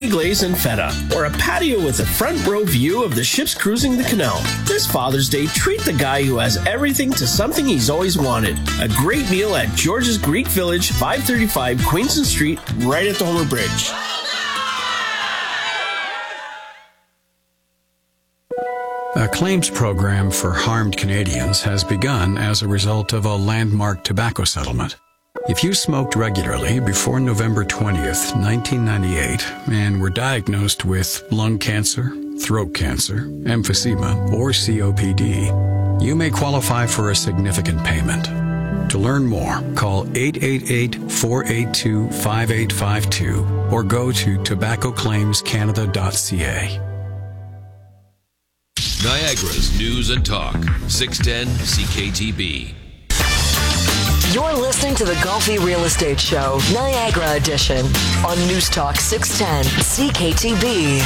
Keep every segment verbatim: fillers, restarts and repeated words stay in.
glaze and feta, or a patio with a front row view of the ships cruising the canal. This Father's Day, treat the guy who has everything to something he's always wanted. A great meal at George's Greek Village, five thirty-five Queenston Street, right at the Homer Bridge. A claims program for harmed Canadians has begun as a result of a landmark tobacco settlement. If you smoked regularly before November twentieth, nineteen ninety-eight, and were diagnosed with lung cancer, throat cancer, emphysema, or C O P D, you may qualify for a significant payment. To learn more, call eight eight eight, four eight two, five eight five two or go to tobacco claims canada dot c a. Niagara's News and Talk, six ten C K T B. You're listening to the Golfi Real Estate Show, Niagara Edition, on News Talk six ten C K T B.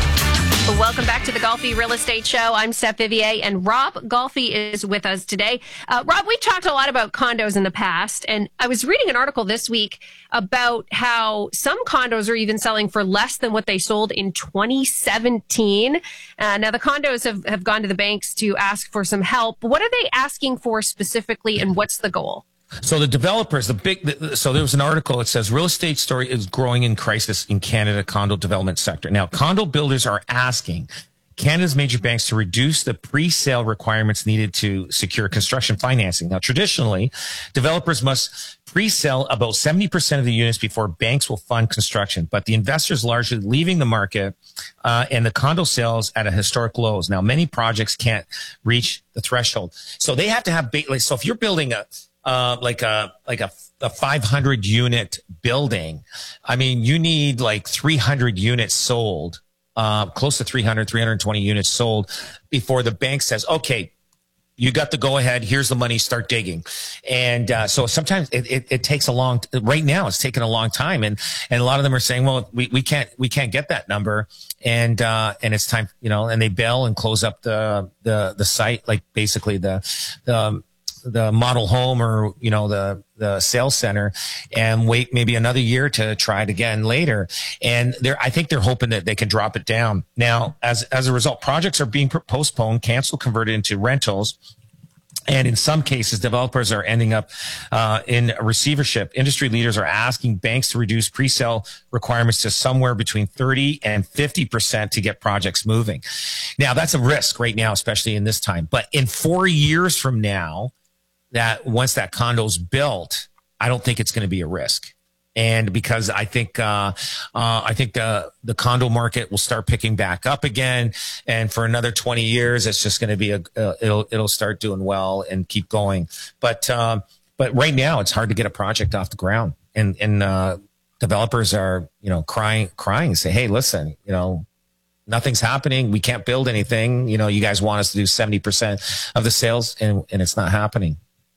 Welcome back to the Golfi Real Estate Show. I'm Steph Vivier, and Rob Golfi is with us today. Uh, Rob, we've talked a lot about condos in the past, and I was reading an article this week about how some condos are even selling for less than what they sold in twenty seventeen. Uh, now, the condos have, have gone to the banks to ask for some help. What are they asking for specifically, and what's the goal? So the developers, the big, the, so there was an article that says real estate story is growing in crisis in Canada condo development sector. Now, condo builders are asking Canada's major banks to reduce the pre-sale requirements needed to secure construction financing. Now, traditionally, developers must pre-sell about seventy percent of the units before banks will fund construction, but the investors largely leaving the market uh, and the condo sales at a historic lows. Now, many projects can't reach the threshold. So they have to have, like, so if you're building a, Uh, like a, like a, a five hundred unit building. I mean, you need like three hundred units sold, uh, close to three hundred, three hundred twenty units sold before the bank says, okay, you got the go ahead. Here's the money. Start digging. And, uh, so sometimes it, it, it takes a long, right now it's taken a long time. And, and a lot of them are saying, well, we, we can't, we can't get that number. And, uh, and it's time, you know, and they bail and close up the, the, the site, like basically the, the, um, the model home or, you know, the, the sales center and wait maybe another year to try it again later. And they're, I think they're hoping that they can drop it down. Now, as, as a result, projects are being postponed, canceled, converted into rentals. And in some cases, developers are ending up uh, in receivership. Industry leaders are asking banks to reduce pre-sale requirements to somewhere between thirty and fifty percent to get projects moving. Now, that's a risk right now, especially in this time. But in four years from now, that once that condo's built, I don't think it's going to be a risk. And because I think, uh, uh, I think the, the condo market will start picking back up again. And for another twenty years, it's just going to be a, uh, it'll, it'll start doing well and keep going. But, um, but right now it's hard to get a project off the ground, and, and, uh, developers are, you know, crying, crying and say, hey, listen, you know, nothing's happening. We can't build anything. You know, you guys want us to do seventy percent of the sales, and, and it's not happening.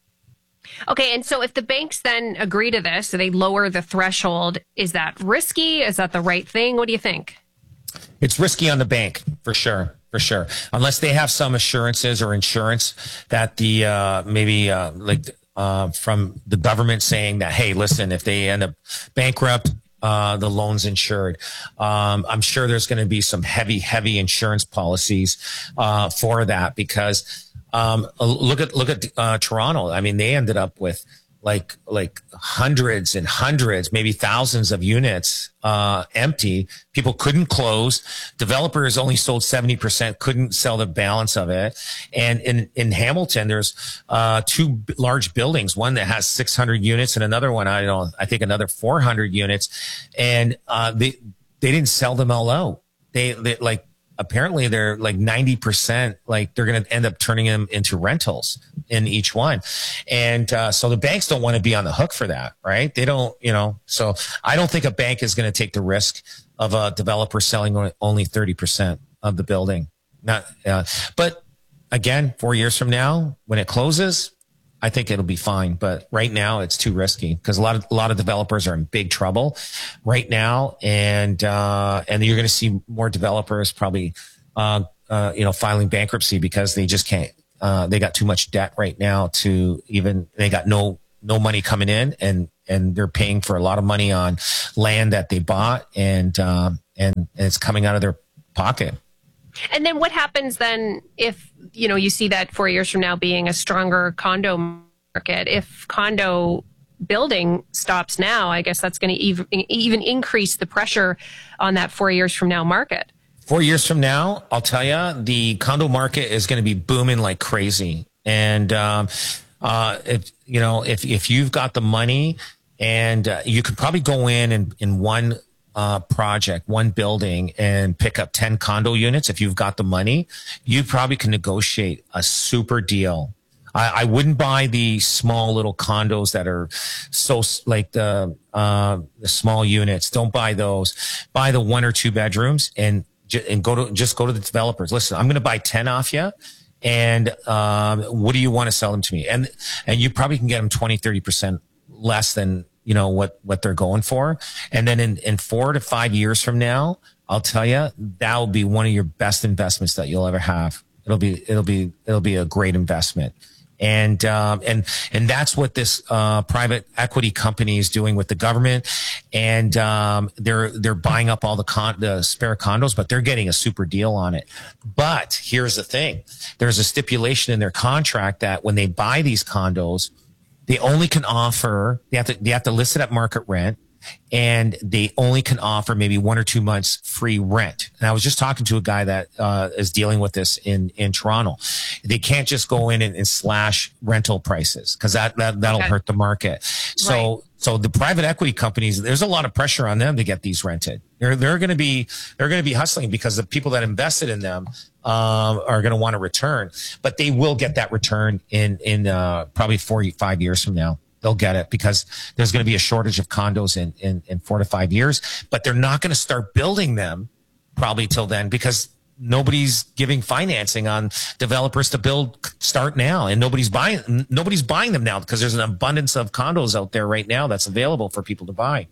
Okay, and so if the banks then agree to this, so they lower the threshold, is that risky? Is that the right thing? What do you think? It's risky on the bank, for sure, for sure. Unless they have some assurances or insurance that the uh, maybe uh, like uh, from the government saying that, hey, listen, if they end up bankrupt, uh, the loan's insured. Um, I'm sure there's going to be some heavy, heavy insurance policies uh, for that, because Um, look at, look at, uh, Toronto. I mean, they ended up with like, like hundreds and hundreds, maybe thousands of units, uh, empty. People couldn't close. Developers only sold seventy percent, couldn't sell the balance of it. And in, in Hamilton, there's, uh, two large buildings, one that has six hundred units and another one, I don't know, I think another four hundred units. And, uh, they, they didn't sell them all out. They, they like, apparently they're like ninety percent, like they're going to end up turning them into rentals in each one. And, uh, so the banks don't want to be on the hook for that, right? They don't, you know, so I don't think a bank is going to take the risk of a developer selling only thirty percent of the building. Not, uh, but again, four years from now, when it closes, I think it'll be fine. But right now it's too risky, because a lot of, a lot of developers are in big trouble right now. And, uh, and you're going to see more developers probably, uh, uh, you know, filing bankruptcy because they just can't, uh, they got too much debt right now to even, they got no, no money coming in, and and they're paying for a lot of money on land that they bought, and um, and, and it's coming out of their pocket. And then what happens then if, you know, you see that four years from now being a stronger condo market? If condo building stops now, I guess that's going to even, even increase the pressure on that four years from now market. Four years from now, I'll tell you, the condo market is going to be booming like crazy. And, um, uh, if, you know, if, if you've got the money, and uh, you could probably go in and in one uh, project, one building, and pick up ten condo units. If you've got the money, you probably can negotiate a super deal. I, I wouldn't buy the small little condos that are so like the, uh, the small units. Don't buy those. Buy the one or two bedrooms and, and go to, just go to the developers. Listen, I'm going to buy ten off you. And, um, what do you want to sell them to me? And, and you probably can get them twenty, thirty percent less than, you know, what, what they're going for. And then in, in four to five years from now, I'll tell you, that will be one of your best investments that you'll ever have. It'll be, it'll be, it'll be a great investment. And, um, and, and that's what this, uh, private equity company is doing with the government. And, um, they're, they're buying up all the con, the spare condos, but they're getting a super deal on it. But here's the thing. There's a stipulation in their contract that when they buy these condos, they only can offer, they have to, they have to list it at market rent, and they only can offer maybe one or two months free rent. And I was just talking to a guy that uh, is dealing with this in, in Toronto. They can't just go in and, and slash rental prices, because that, that, that'll okay. hurt the market. So, right. so the private equity companies, there's a lot of pressure on them to get these rented. They're, they're going to be, they're going to be hustling because the people that invested in them, um, are going to want to return, but they will get that return in, in, uh, probably four, five years from now. They'll get it because there's going to be a shortage of condos in, in, in four to five years, but they're not going to start building them probably till then, because nobody's giving financing on developers to build, start now. And nobody's buying, nobody's buying them now because there's an abundance of condos out there right now that's available for people to buy.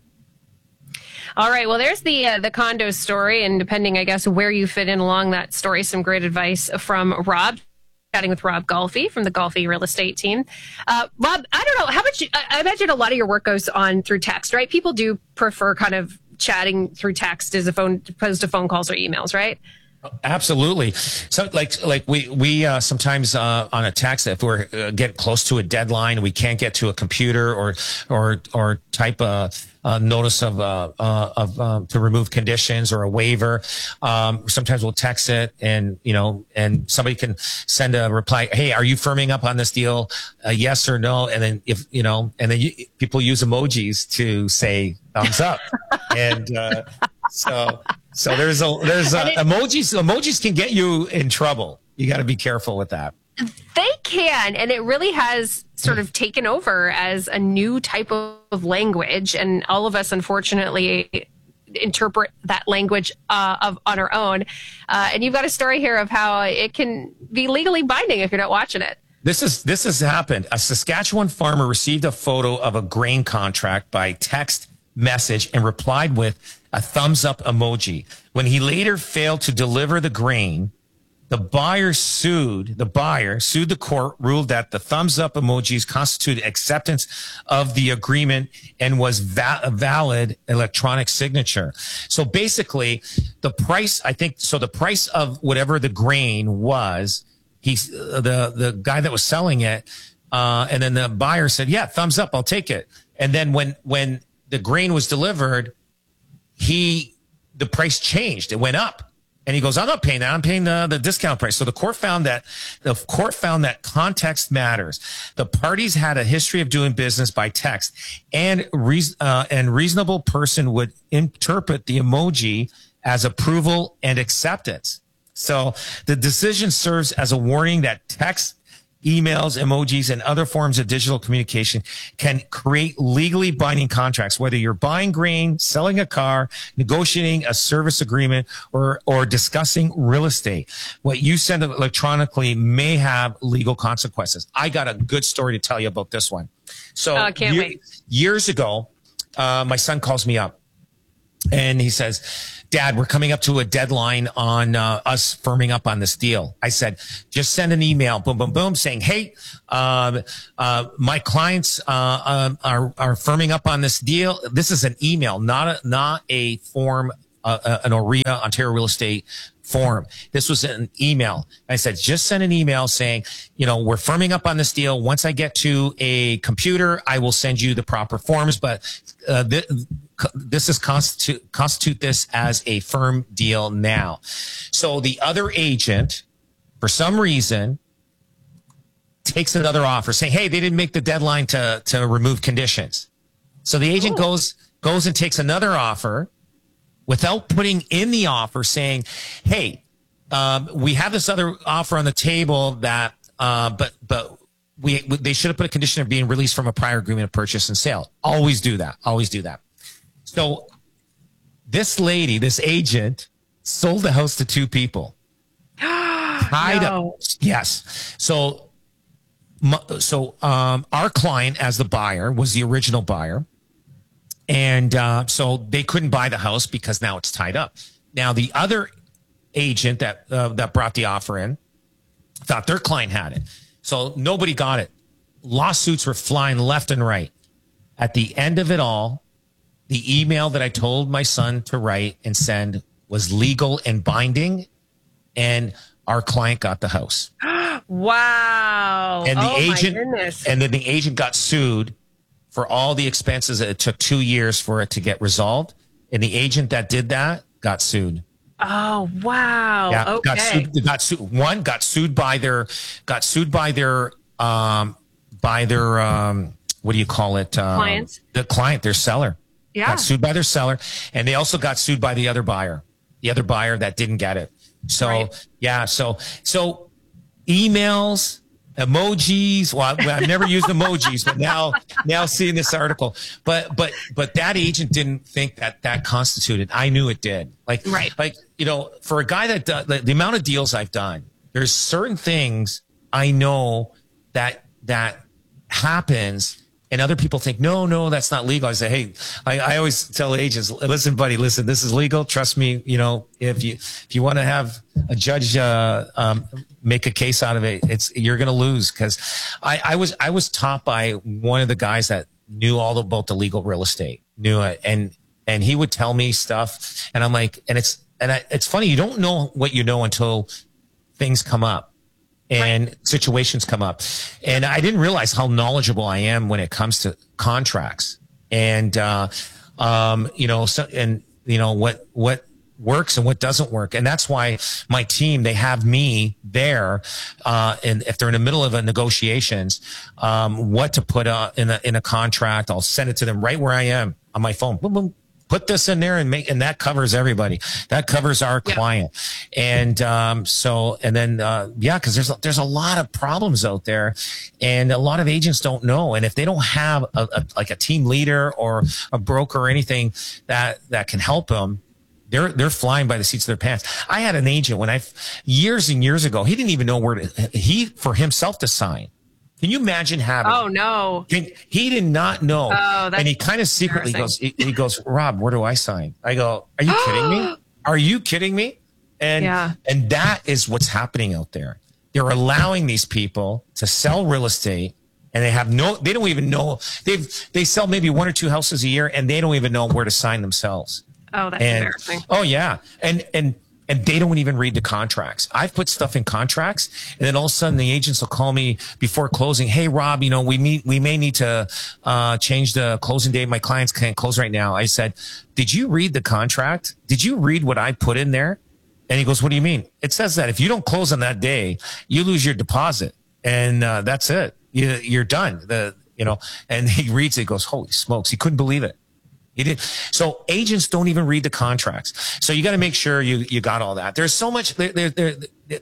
All right. Well, there's the uh, the condo story, and depending, I guess, where you fit in along that story, some great advice from Rob. Chatting with Rob Golfi from the Golfi Real Estate team. Uh, Rob, I don't know how much. I, I imagine a lot of your work goes on through text, right? People do prefer kind of chatting through text as a phone opposed to phone calls or emails, right? Absolutely. So like, like we, we, uh, sometimes, uh, on a text, if we're uh, get close to a deadline, we can't get to a computer or, or, or type a, a notice of, uh, uh, of, um, to remove conditions or a waiver. Um, sometimes we'll text it, and, you know, and somebody can send a reply. Hey, are you firming up on this deal? Uh, yes or no? And then if, you know, and then you, people use emojis to say thumbs up. and, uh, so, So there's a, there's a, it, emojis, emojis can get you in trouble. You got to be careful with that. They can. And it really has sort of taken over as a new type of language. And all of us, unfortunately, interpret that language uh, of on our own. Uh, and you've got a story here of how it can be legally binding if you're not watching it. This is, this has happened. A Saskatchewan farmer received a photo of a grain contract by text message and replied with a thumbs up emoji. When he later failed to deliver the grain, the buyer sued, the buyer sued the court, ruled that the thumbs up emojis constituted acceptance of the agreement and was va- a valid electronic signature. So basically the price, I think, so the price of whatever the grain was, he's uh, the, the guy that was selling it. Uh, and then the buyer said, yeah, thumbs up, I'll take it. And then when, when the grain was delivered, he, the price changed. It went up, and he goes, I'm not paying that. I'm paying the, the discount price. So the court found that the court found that context matters. The parties had a history of doing business by text, and reason, uh, and reasonable person would interpret the emoji as approval and acceptance. So the decision serves as a warning that text, emails, emojis, and other forms of digital communication can create legally binding contracts, whether you're buying grain, selling a car, negotiating a service agreement, or, or discussing real estate. What you send electronically may have legal consequences. I got a good story to tell you about this one. So uh, can't year, wait. years ago, uh, my son calls me up and he says, Dad, we're coming up to a deadline on uh, us firming up on this deal. I said, just send an email, boom, boom, boom, saying, hey, uh, uh, my clients uh, uh, are are firming up on this deal. This is an email, not a, not a form, uh, an O R E A, Ontario Real Estate form. This was an email. I said, just send an email saying, you know, we're firming up on this deal. Once I get to a computer, I will send you the proper forms, but uh, th- this is constitute constitute this as a firm deal now. So the other agent, for some reason, takes another offer saying, hey, they didn't make the deadline to, to remove conditions. So the agent Oh. goes, goes and takes another offer without putting in the offer saying, hey, um, we have this other offer on the table that, uh, but, but we, they should have put a condition of being released from a prior agreement of purchase and sale. Always do that. Always do that. So this lady, this agent, sold the house to two people. Tied No. up. Yes. So, so um, our client, as the buyer, was the original buyer. And uh, so they couldn't buy the house because now it's tied up. Now, the other agent that uh, that brought the offer in thought their client had it. So nobody got it. Lawsuits were flying left and right. At the end of it all, the email that I told my son to write and send was legal and binding, and our client got the house. Wow. And the oh, agent, my goodness. and then the agent got sued for all the expenses. It took two years for it to get resolved. And the agent that did that got sued. Oh, wow. Yeah, okay. got sued, got sued. One got sued by their, got sued by their, um, by their, um, what do you call it? Um, Clients? The client, their seller. Yeah. Got sued by their seller. And they also got sued by the other buyer, the other buyer that didn't get it. So, Right. yeah. So, so emails, emojis. Well, I- I've never used emojis, but now, now seeing this article, but, but, but that agent didn't think that that constituted. I knew it did. Like, Right. like, you know, for a guy that does, like, the amount of deals I've done, there's certain things I know that, that happens. And other people think, no, no, that's not legal. I say, hey, I, I always tell agents, listen, buddy, listen, this is legal. Trust me. You know, if you, if you want to have a judge, uh, um, make a case out of it, it's, you're going to lose. Cause I, I was, I was taught by one of the guys that knew all about the legal real estate, knew it. And, and he would tell me stuff. And I'm like, and it's, and I, it's funny. You don't know what you know until things come up. And right. situations come up. And I didn't realize how knowledgeable I am when it comes to contracts and, uh, um, you know, so, and, you know, what, what works and what doesn't work. And that's why my team, they have me there. Uh, and if they're in the middle of a negotiations, um, what to put uh, in a, in a contract, I'll send it to them right where I am on my phone. Boom, boom. Put this in there and make, and that covers everybody. That covers our yeah. client. And, um, so, and then, uh, yeah, cause there's, there's a lot of problems out there and a lot of agents don't know. And if they don't have a, a like a team leader or a broker or anything that, that can help them, they're, they're flying by the seats of their pants. I had an agent when I, years and years ago, he didn't even know where to, he, for himself to sign. Can you imagine having? Oh no! Can, he did not know, oh, that's and he kind of secretly goes. He, he goes, Rob, where do I sign? I go, are you kidding me? Are you kidding me? And yeah. and that is what's happening out there. They're allowing these people to sell real estate, and they have no. They don't even know. They've they sell maybe one or two houses a year, and they don't even know where to sign themselves. Oh, that's and, embarrassing. Oh yeah, and and. And they don't even read the contracts. I've put stuff in contracts, and then all of a sudden the agents will call me before closing. Hey, Rob, you know, we meet, we may need to uh, change the closing date. My clients can't close right now. I said, did you read the contract? Did you read what I put in there? And he goes, what do you mean? It says that if you don't close on that day, you lose your deposit, and uh, that's it. You, you're done. The you know, and he reads it. He goes, holy smokes! He couldn't believe it. He did. So agents don't even read the contracts. So you got to make sure you, you got all that. There's so much there, there, there,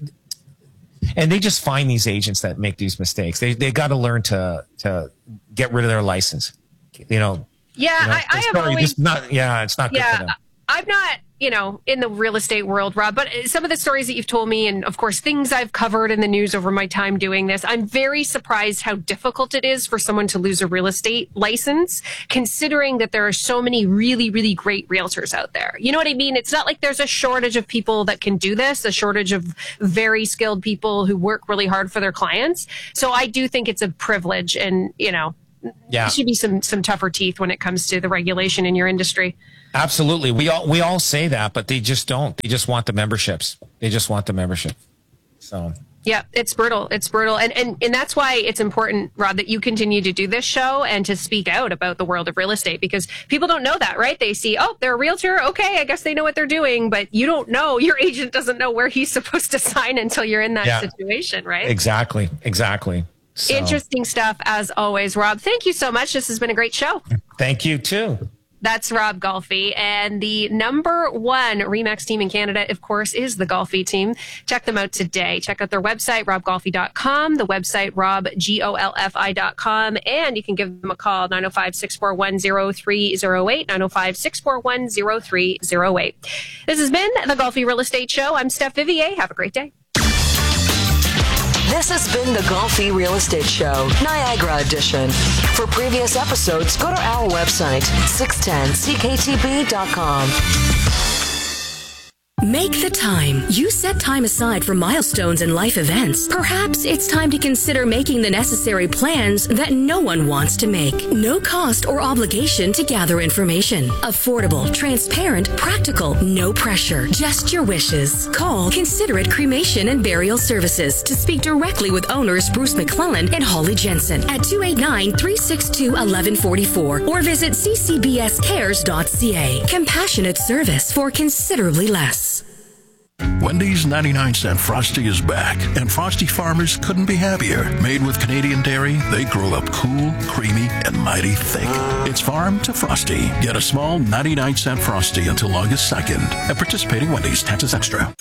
and they just find these agents that make these mistakes. They, they got to learn to, to get rid of their license. You know? Yeah. You know, I, I have sorry, always, it's not, yeah, it's not yeah, good for them. I'm not, you know, in the real estate world, Rob, but some of the stories that you've told me, and of course, things I've covered in the news over my time doing this, I'm very surprised how difficult it is for someone to lose a real estate license, considering that there are so many really, really great realtors out there. You know what I mean? It's not like there's a shortage of people that can do this, a shortage of very skilled people who work really hard for their clients. So I do think it's a privilege, and, you know, yeah. There should be some some tougher teeth when it comes to the regulation in your industry. Absolutely. We all we all say that, but they just don't. They just want the memberships. They just want the membership. So yeah, it's brutal. It's brutal. And, and and that's why it's important, Rob, that you continue to do this show and to speak out about the world of real estate, because people don't know that, right? They see, oh, they're a realtor. Okay, I guess they know what they're doing, but you don't know. Your agent doesn't know where he's supposed to sign until you're in that yeah. situation, right? Exactly. Exactly. So. Interesting stuff, as always, Rob. Thank you so much. This has been a great show. Thank you, too. That's Rob Golfi. And the number one RE/MAX team in Canada, of course, is the Golfi team. Check them out today. Check out their website, rob golfi dot com, the website, rob golfi dot com, and you can give them a call, nine oh five, six four one, oh three oh eight, nine oh five, six four one, oh three oh eight. This has been the Golfi Real Estate Show. I'm Steph Vivier. Have a great day. This has been the Golfi Real Estate Show, Niagara Edition. For previous episodes, go to our website, six ten C K T B dot com. Make the time. You set time aside for milestones and life events. Perhaps it's time to consider making the necessary plans that no one wants to make. No cost or obligation to gather information. Affordable, transparent, practical, no pressure. Just your wishes. Call Considerate Cremation and Burial Services to speak directly with owners Bruce McClellan and Holly Jensen at two eight nine, three six two, one one four four or visit c c b s cares dot c a. Compassionate service for considerably less. Wendy's ninety-nine cent Frosty is back, and Frosty farmers couldn't be happier. Made with Canadian dairy, they grow up cool, creamy, and mighty thick. It's farm to Frosty. Get a small ninety-nine cent Frosty until August second at participating Wendy's. Taxes extra.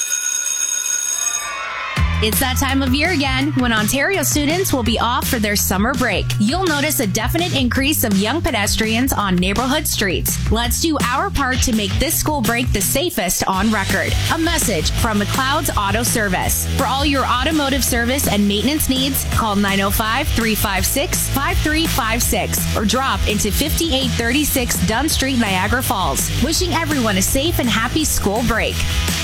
It's that time of year again when Ontario students will be off for their summer break. You'll notice a definite increase of young pedestrians on neighborhood streets. Let's do our part to make this school break the safest on record. A message from McLeod's Auto Service. For all your automotive service and maintenance needs, call nine oh five, three five six, five three five six or drop into fifty-eight thirty-six Dunn Street, Niagara Falls. Wishing everyone a safe and happy school break.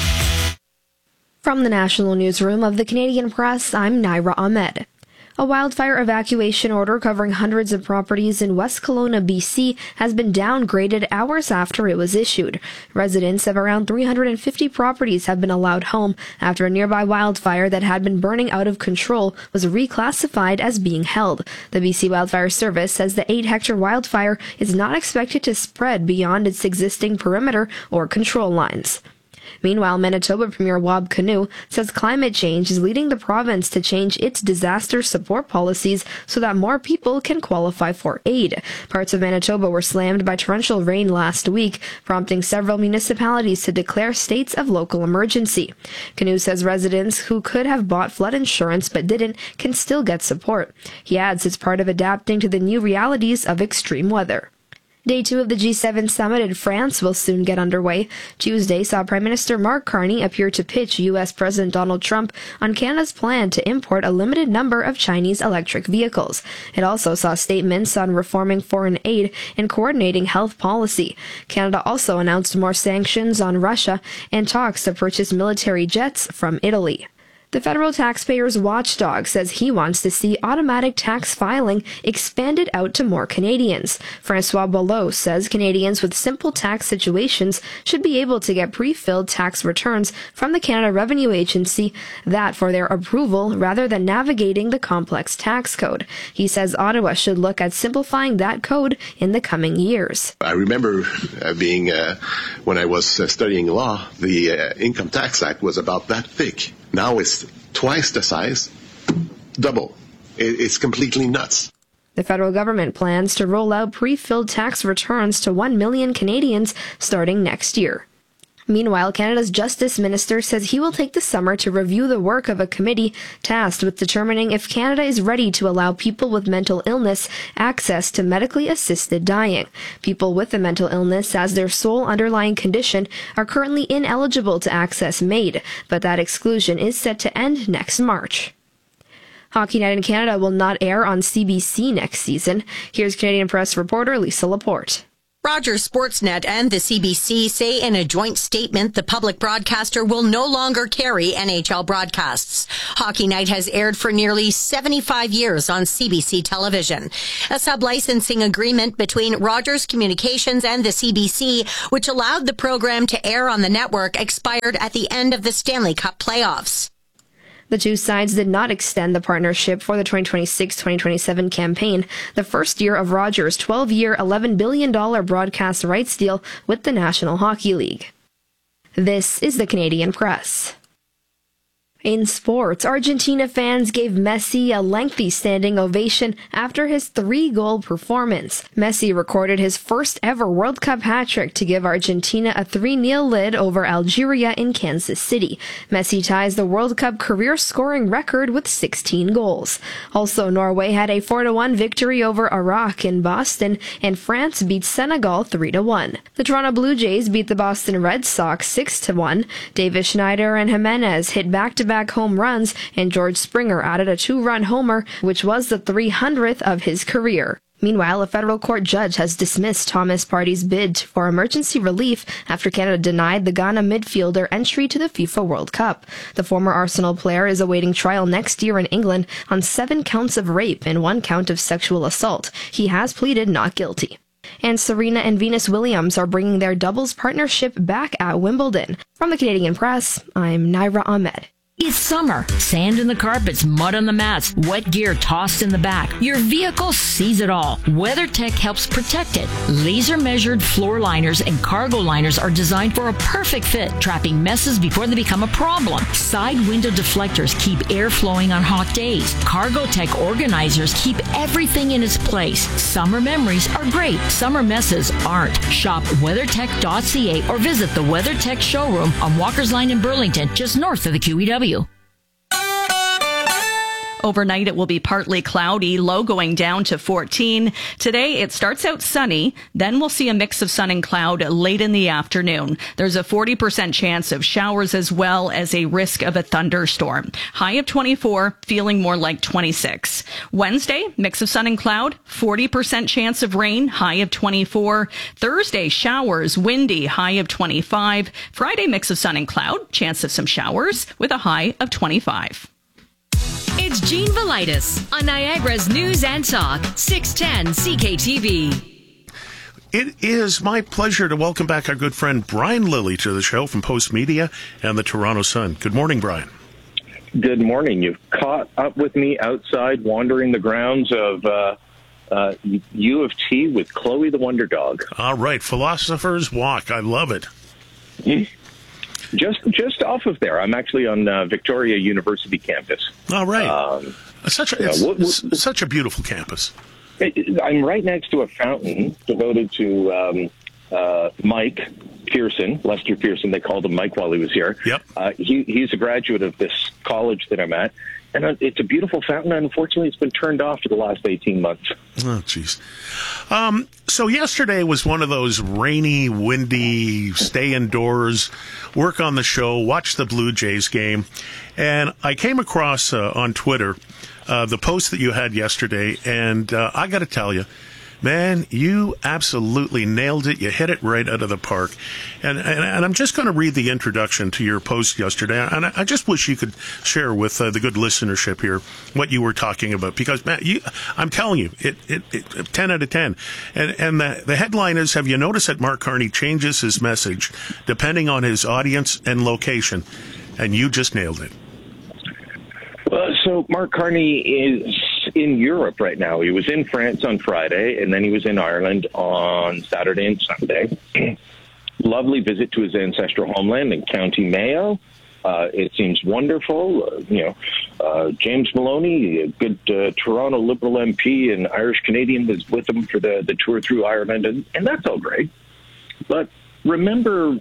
From the National Newsroom of the Canadian Press, I'm Naira Ahmed. A wildfire evacuation order covering hundreds of properties in West Kelowna, B C has been downgraded hours after it was issued. Residents of around three hundred fifty properties have been allowed home after a nearby wildfire that had been burning out of control was reclassified as being held. The B C Wildfire Service says the eight-hectare wildfire is not expected to spread beyond its existing perimeter or control lines. Meanwhile, Manitoba Premier Wab Kinew says climate change is leading the province to change its disaster support policies so that more people can qualify for aid. Parts of Manitoba were slammed by torrential rain last week, prompting several municipalities to declare states of local emergency. Kinew says residents who could have bought flood insurance but didn't can still get support. He adds it's part of adapting to the new realities of extreme weather. Day two of the G seven summit in France will soon get underway. Tuesday saw Prime Minister Mark Carney appear to pitch U S President Donald Trump on Canada's plan to import a limited number of Chinese electric vehicles. It also saw statements on reforming foreign aid and coordinating health policy. Canada also announced more sanctions on Russia and talks to purchase military jets from Italy. The federal taxpayers watchdog says he wants to see automatic tax filing expanded out to more Canadians. Francois Boileau says Canadians with simple tax situations should be able to get pre-filled tax returns from the Canada Revenue Agency, that for their approval rather than navigating the complex tax code. He says Ottawa should look at simplifying that code in the coming years. I remember uh, being, uh, when I was uh, studying law, the uh, Income Tax Act was about that thick. Now it's twice the size, double. It's completely nuts. The federal government plans to roll out pre-filled tax returns to one million Canadians starting next year. Meanwhile, Canada's Justice Minister says he will take the summer to review the work of a committee tasked with determining if Canada is ready to allow people with mental illness access to medically assisted dying. People with a mental illness as their sole underlying condition are currently ineligible to access MAID, but that exclusion is set to end next March. Hockey Night in Canada will not air on C B C next season. Here's Canadian Press reporter Lisa Laporte. Rogers Sportsnet and the C B C say in a joint statement the public broadcaster will no longer carry N H L broadcasts. Hockey Night has aired for nearly seventy-five years on C B C television. A sub-licensing agreement between Rogers Communications and the C B C, which allowed the program to air on the network, expired at the end of the Stanley Cup playoffs. The two sides did not extend the partnership for the twenty twenty-six twenty twenty-seven campaign, the first year of Rogers' twelve-year, eleven billion dollars broadcast rights deal with the National Hockey League. This is the Canadian Press. In sports, Argentina fans gave Messi a lengthy standing ovation after his three-goal performance. Messi recorded his first-ever World Cup hat-trick to give Argentina a three nil lead over Algeria in Kansas City. Messi ties the World Cup career scoring record with sixteen goals. Also, Norway had a four to one victory over Iraq in Boston, and France beat Senegal three to one. The Toronto Blue Jays beat the Boston Red Sox six to one. Davis Schneider and Jimenez hit back-to-back back home runs, and George Springer added a two-run homer, which was the three hundredth of his career. Meanwhile, a federal court judge has dismissed Thomas Partey's bid for emergency relief after Canada denied the Ghana midfielder entry to the FIFA World Cup. The former Arsenal player is awaiting trial next year in England on seven counts of rape and one count of sexual assault. He has pleaded not guilty. And Serena and Venus Williams are bringing their doubles partnership back at Wimbledon. From the Canadian Press, I'm Naira Ahmed. It's summer. Sand in the carpets, mud on the mats, wet gear tossed in the back. Your vehicle sees it all. WeatherTech helps protect it. Laser-measured floor liners and cargo liners are designed for a perfect fit, trapping messes before they become a problem. Side window deflectors keep air flowing on hot days. CargoTech organizers keep everything in its place. Summer memories are great. Summer messes aren't. Shop weathertech dot c a or visit the WeatherTech showroom on Walker's Line in Burlington, just north of the Q E W. Overnight, it will be partly cloudy, low going down to fourteen. Today, it starts out sunny. Then we'll see a mix of sun and cloud late in the afternoon. There's a forty percent chance of showers as well as a risk of a thunderstorm. High of twenty-four, feeling more like twenty-six. Wednesday, mix of sun and cloud, forty percent chance of rain, high of twenty-four. Thursday, showers, windy, high of twenty-five. Friday, mix of sun and cloud, chance of some showers with a high of twenty-five. It's Jean Velitis on Niagara's News and Talk, six ten C K T V. It is my pleasure to welcome back our good friend Brian Lilley to the show from Post Media and the Toronto Sun. Good morning, Brian. Good morning. You've caught up with me outside wandering the grounds of uh, uh, U of T with Chloe the Wonder Dog. All right. Philosopher's Walk. I love it. Mm-hmm. Just just off of there. I'm actually on uh, Victoria University campus. All right. Um, such, a, it's, you know, what, what, it's such a beautiful campus. It, I'm right next to a fountain devoted to um, uh, Mike Pearson, Lester Pearson. They called him Mike while he was here. Yep. Uh, he, he's a graduate of this college that I'm at. And it's a beautiful fountain. Unfortunately, it's been turned off for the last eighteen months. Oh, jeez. Um, so yesterday was one of those rainy, windy, stay indoors, work on the show, watch the Blue Jays game. And I came across uh, on Twitter uh, the post that you had yesterday. And uh, I got to tell you, man, you absolutely nailed it. You hit it right out of the park. And and, and I'm just going to read the introduction to your post yesterday. And I, I just wish you could share with uh, the good listenership here what you were talking about. Because, man, you, I'm telling you, it, it, it ten out of ten. And, and the, the headline is, have you noticed that Mark Carney changes his message depending on his audience and location? And you just nailed it. Well, so Mark Carney is in Europe right now. He was in France on Friday, and then he was in Ireland on Saturday and Sunday. Lovely visit to his ancestral homeland in County Mayo. Uh, it seems wonderful. Uh, you know, uh, James Maloney, a good uh, Toronto Liberal M P and Irish Canadian, was with him for the, the tour through Ireland, and, and that's all great. But remember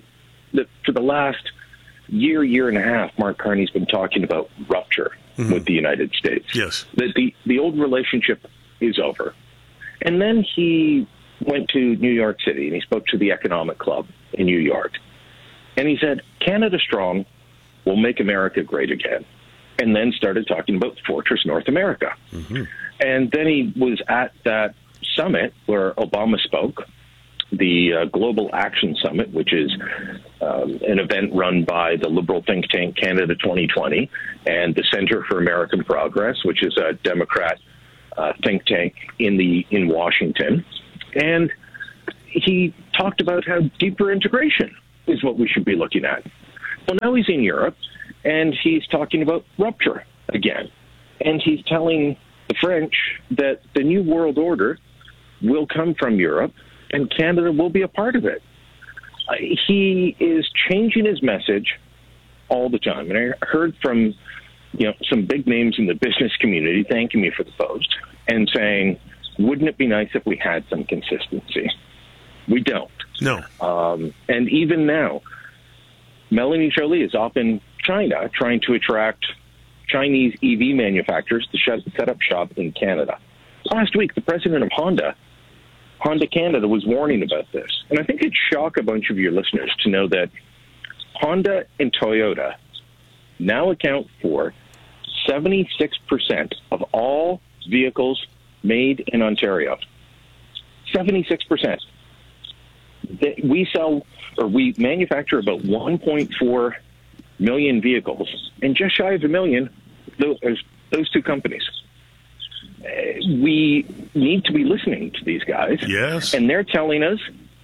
that for the last year, year and a half, Mark Carney's been talking about rupture mm-hmm. with the United States. Yes. That the, the old relationship is over. And then he went to New York City and he spoke to the Economic Club in New York. And he said, Canada Strong will make America great again. And then started talking about Fortress North America. Mm-hmm. And then he was at that summit where Obama spoke, the uh, Global Action Summit, which is um, an event run by the liberal think tank Canada twenty twenty and the Center for American Progress, which is a Democrat uh, think tank in the in Washington. And he talked about how deeper integration is what we should be looking at. Well, now he's in Europe, and he's talking about rupture again. And he's telling the French that the new world order will come from Europe, and Canada will be a part of it. Uh, he is changing his message all the time. And I heard from you know some big names in the business community thanking me for the post and saying, wouldn't it be nice if we had some consistency? We don't. No. Um, and even now, Melanie Joly is off in China trying to attract Chinese E V manufacturers to shut, set up shop in Canada. Last week, the president of Honda, Honda Canada, was warning about this. And I think it'd shock a bunch of your listeners to know that Honda and Toyota now account for seventy-six percent of all vehicles made in Ontario. seventy-six percent. We sell, or we manufacture about one point four million vehicles, and just shy of a million, those, those two companies. We need to be listening to these guys. Yes. And they're telling us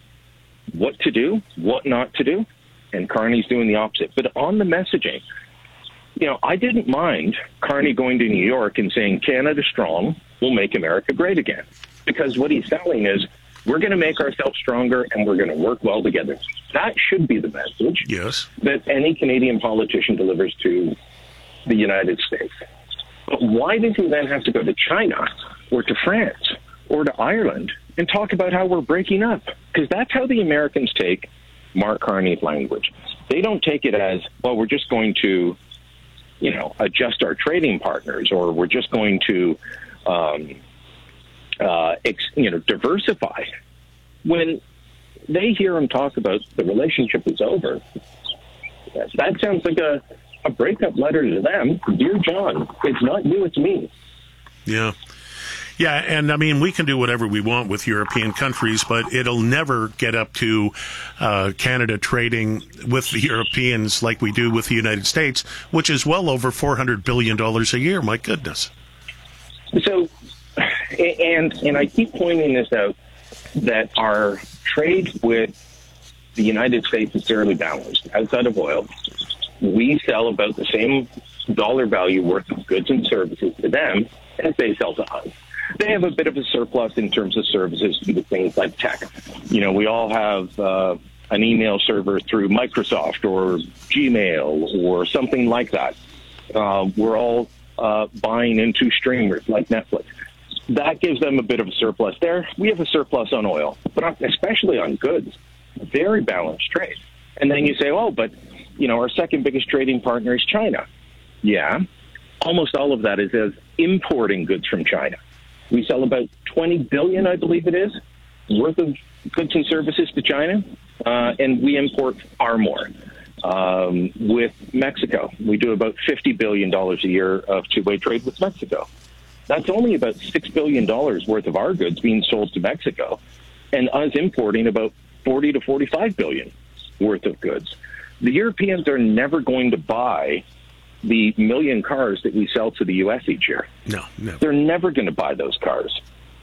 what to do, what not to do, and Carney's doing the opposite. But on the messaging, you know, I didn't mind Carney going to New York and saying, Canada Strong will make America great again. Because what he's selling is, we're going to make ourselves stronger and we're going to work well together. That should be the message yes. that any Canadian politician delivers to the United States. But why does he then have to go to China or to France or to Ireland and talk about how we're breaking up? Because that's how the Americans take Mark Carney's language. They don't take it as, well, we're just going to, you know, adjust our trading partners, or we're just going to, um, uh, ex, you know, diversify. When they hear him talk about the relationship is over, that sounds like a, a breakup letter to them. Dear John, it's not you, it's me. Yeah. Yeah, and I mean, we can do whatever we want with European countries, but it'll never get up to uh, Canada trading with the Europeans like we do with the United States, which is well over four hundred billion dollars a year. My goodness. So, and and I keep pointing this out, that our trade with the United States is fairly balanced. Outside of oil, we sell about the same dollar value worth of goods and services to them as they sell to us. They have a bit of a surplus in terms of services due to things like tech. You know, we all have uh, an email server through Microsoft or Gmail or something like that. Uh, we're all uh, buying into streamers like Netflix. That gives them a bit of a surplus there. We have a surplus on oil, but especially on goods. Very balanced trade. And then you say, oh, but, you know, our second biggest trading partner is China. Yeah. Almost all of that is as importing goods from China. We sell about twenty billion, I believe it is, worth of goods and services to China, uh, and we import far more. Um, with Mexico, we do about fifty billion dollars a year of two-way trade with Mexico. That's only about six billion dollars worth of our goods being sold to Mexico, and us importing about forty to forty-five billion worth of goods. The Europeans are never going to buy the million cars that we sell to the U S each year. No, no. They're never going to buy those cars.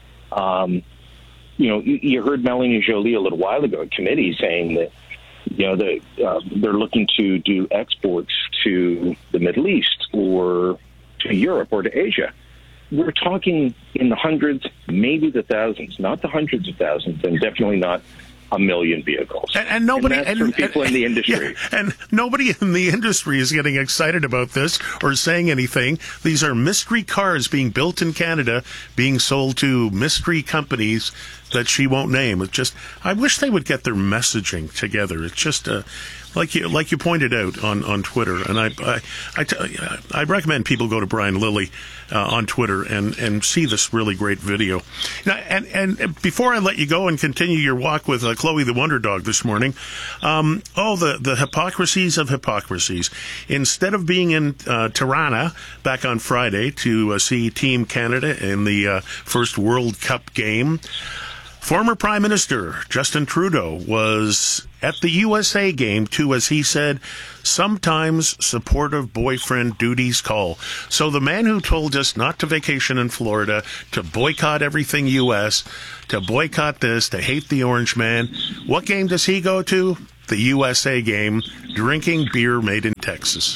Um, you know, you, you heard Melanie Joly a little while ago at committee saying that, you know, they, uh, they're looking to do exports to the Middle East or to Europe or to Asia. We're talking in the hundreds, maybe the thousands, not the hundreds of thousands, and definitely not a million vehicles. And, and nobody, and that's and, from people and, in the industry. Yeah, and nobody in the industry is getting excited about this or saying anything. These are mystery cars being built in Canada, being sold to mystery companies that she won't name. It's just, I wish they would get their messaging together. It's just, uh, like you like you pointed out on, on Twitter, and I I I, t- I recommend people go to Brian Lilly uh, on Twitter and, and see this really great video. Now, and and before I let you go and continue your walk with uh, Chloe the Wonder Dog this morning, um, oh the the hypocrisies of hypocrisies. Instead of being in uh, Tirana back on Friday to uh, see Team Canada in the uh, first World Cup game, former Prime Minister Justin Trudeau was at the U S A game to, as he said, sometimes supportive boyfriend duties call. So the man who told us not to vacation in Florida, to boycott everything U S, to boycott this, to hate the Orange Man, what game does he go to? The U S A game, drinking beer made in Texas.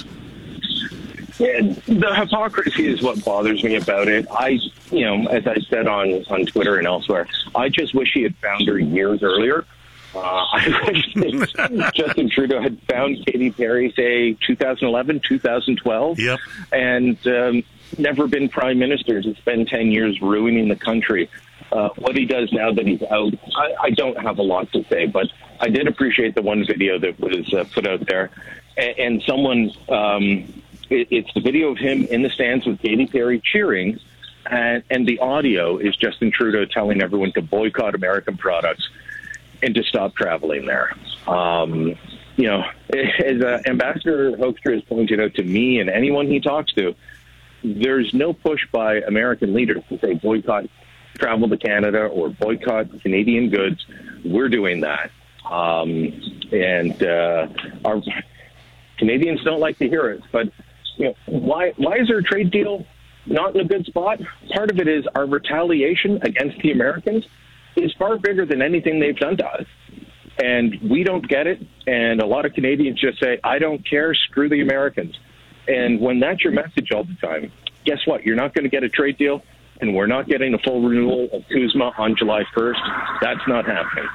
Yeah, the hypocrisy is what bothers me about it. I, you know, as I said on, on Twitter and elsewhere, I just wish he had found her years earlier. Uh, I wish that Justin Trudeau had found Katy Perry, say, two thousand eleven, two thousand twelve, yep. and um, never been prime minister to spend ten years ruining the country. Uh, what he does now that he's out, I, I don't have a lot to say, but I did appreciate the one video that was uh, put out there. And, and someone... Um, It's the video of him in the stands with Katy Perry cheering, and, and the audio is Justin Trudeau telling everyone to boycott American products and to stop traveling there. Um, you know, as uh, Ambassador Hoekstra has pointed out to me and anyone he talks to, there's no push by American leaders to say boycott travel to Canada or boycott Canadian goods. We're doing that. Um, and uh, our Canadians don't like to hear it, but you know, why why is our trade deal not in a good spot? Part of it is our retaliation against the Americans is far bigger than anything they've done to us. And we don't get it. And a lot of Canadians just say, I don't care, screw the Americans. And when that's your message all the time, guess what? You're not going to get a trade deal, and we're not getting a full renewal of CUSMA on July first. That's not happening.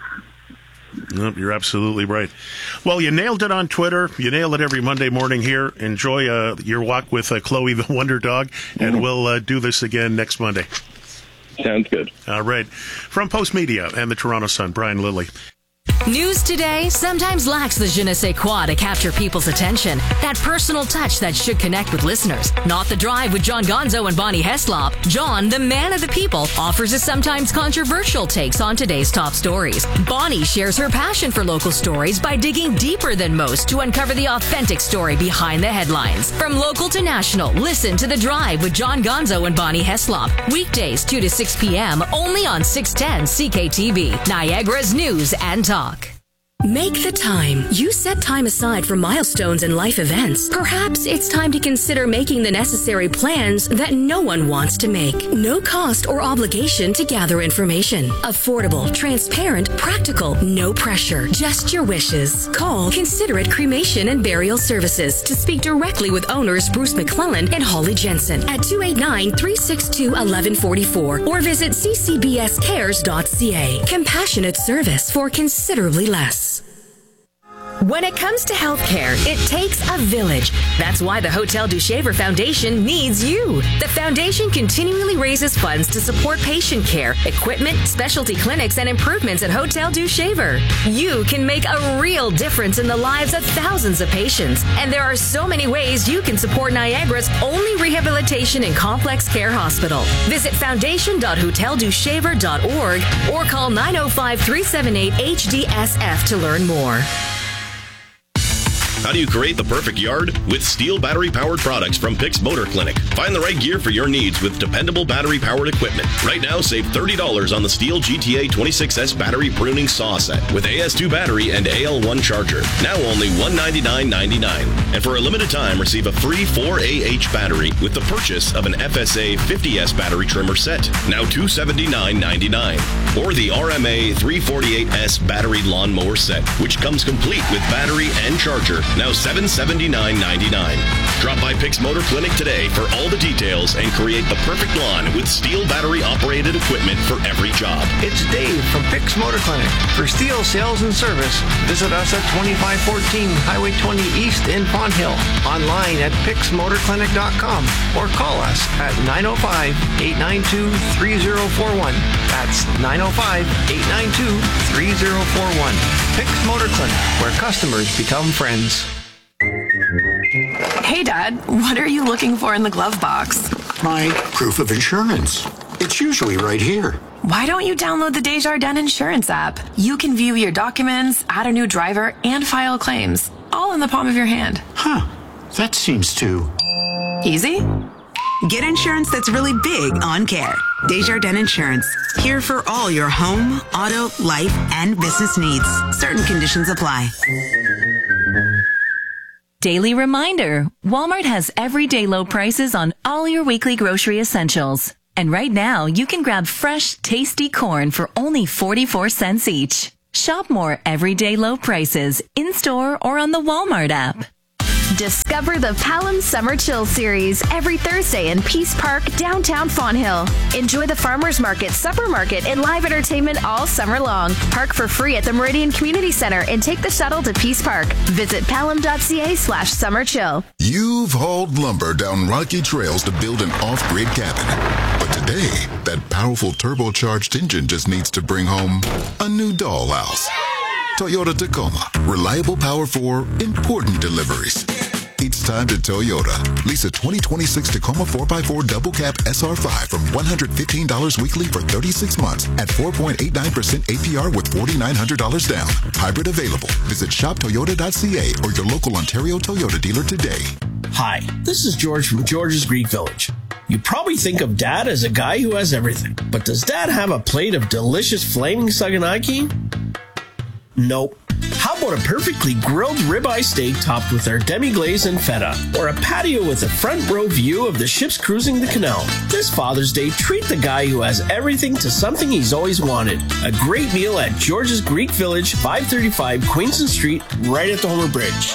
Nope, you're absolutely right. Well, you nailed it on Twitter. You nail it every Monday morning here. Enjoy uh, your walk with uh, Chloe the Wonder Dog, and mm-hmm. we'll uh, do this again next Monday. Sounds good. All right. From Post Media and the Toronto Sun, Brian Lilly. News today sometimes lacks the je ne sais quoi to capture people's attention. That personal touch that should connect with listeners. Not The Drive with John Gonzo and Bonnie Heslop. John, the man of the people, offers his sometimes controversial takes on today's top stories. Bonnie shares her passion for local stories by digging deeper than most to uncover the authentic story behind the headlines. From local to national, listen to The Drive with John Gonzo and Bonnie Heslop. Weekdays two to six p.m. only on six ten C K T V, Niagara's News and Talk. Make the time. You set time aside for milestones and life events. Perhaps it's time to consider making the necessary plans that no one wants to make. No cost or obligation to gather information. Affordable, transparent, practical, no pressure. Just your wishes. Call Considerate Cremation and Burial Services to speak directly with owners Bruce McClelland and Holly Jensen at two eight nine, three six two, one one four four or visit c c b s cares dot c a. Compassionate service for considerably less. When it comes to healthcare, it takes a village. That's why the Hotel du Shaver Foundation needs you. The foundation continually raises funds to support patient care, equipment, specialty clinics, and improvements at Hotel du Shaver. You can make a real difference in the lives of thousands of patients. And there are so many ways you can support Niagara's only rehabilitation and complex care hospital. Visit foundation dot hotel du shaver dot org or call nine oh five, three seven eight, H D S F to learn more. How do you create the perfect yard? With Steel battery-powered products from Pix Motor Clinic. Find the right gear for your needs with dependable battery-powered equipment. Right now, save thirty dollars on the Steel G T A twenty-six S battery pruning saw set with A S two battery and A L one charger. Now only one hundred ninety-nine dollars and ninety-nine cents. And for a limited time, receive a free four A H battery with the purchase of an F S A fifty S battery trimmer set. Now two hundred seventy-nine dollars and ninety-nine cents. Or the R M A three forty-eight S battery lawnmower set, which comes complete with battery and charger. Now seven hundred seventy-nine dollars and ninety-nine cents. Drop by Pix Motor Clinic today for all the details and create the perfect lawn with Steel battery-operated equipment for every job. It's Dave from Pix Motor Clinic. For Steel sales and service, visit us at twenty-five fourteen Highway twenty East in Palm Hill, online at pix motor clinic dot com, or call us at nine oh five, eight nine two, three oh four one. That's nine oh five, eight nine two, three oh four one. Pix Motor Clinic, where customers become friends. Hey, Dad, what are you looking for in the glove box? My proof of insurance. It's usually right here. Why don't you download the Desjardins Insurance app? You can view your documents, add a new driver, and file claims, all in the palm of your hand. Huh. That seems too... easy? Get insurance that's really big on care. Desjardins Insurance. Here for all your home, auto, life, and business needs. Certain conditions apply. Daily reminder, Walmart has everyday low prices on all your weekly grocery essentials. And right now, you can grab fresh, tasty corn for only forty-four cents each. Shop more everyday low prices in-store or on the Walmart app. Discover the Palam Summer Chill Series every Thursday in Peace Park, downtown Fonthill. Enjoy the farmers market, supper market, and live entertainment all summer long. Park for free at the Meridian Community Center and take the shuttle to Peace Park. Visit palam.ca slash summer chill. You've hauled lumber down rocky trails to build an off-grid cabin. But today, that powerful turbocharged engine just needs to bring home a new dollhouse. Toyota Tacoma. Reliable power for important deliveries. It's time to Toyota. Lease a twenty twenty-six Tacoma four by four double cab S R five from one hundred fifteen dollars weekly for thirty-six months at four point eight nine percent A P R with four thousand nine hundred dollars down. Hybrid available. Visit shop toyota dot c a or your local Ontario Toyota dealer today. Hi, this is George from George's Greek Village. You probably think of Dad as a guy who has everything. But does Dad have a plate of delicious flaming saganaki? Nope. How about a perfectly grilled ribeye steak topped with our demi-glaze and feta? Or a patio with a front row view of the ships cruising the canal? This Father's Day, treat the guy who has everything to something he's always wanted. A great meal at George's Greek Village, five thirty-five Queenston Street, right at the Homer Bridge.